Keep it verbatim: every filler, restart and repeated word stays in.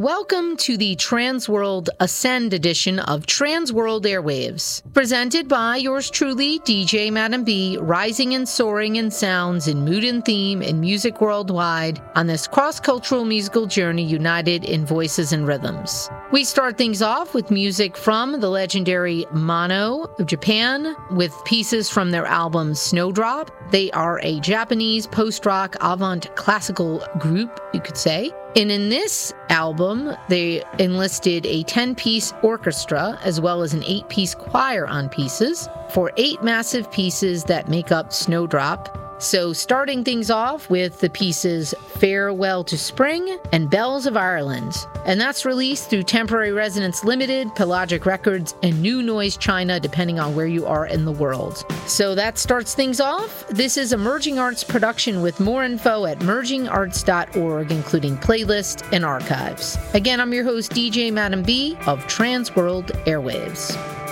Welcome to the Transworld Ascend edition of Transworld Airwaves, presented by yours truly, D J Madam B, rising and soaring in sounds in mood and theme and music worldwide on this cross-cultural musical journey united in voices and rhythms. We start things off with music from the legendary Mono of Japan with pieces from their album Snowdrop. They are a Japanese post-rock avant classical group, you could say. And in this album, they enlisted a ten-piece orchestra as well as an eight-piece choir on pieces for eight massive pieces that make up Snowdrop. So starting things off with the pieces Farewell to Spring and Bells of Ireland. And that's released through Temporary Resonance Limited, Pelagic Records, and New Noise China, depending on where you are in the world. So that starts things off. This is a Merging Arts production with more info at merging arts dot org, including playlist and archives. Again, I'm your host, D J Madam B of Transworld Airwaves.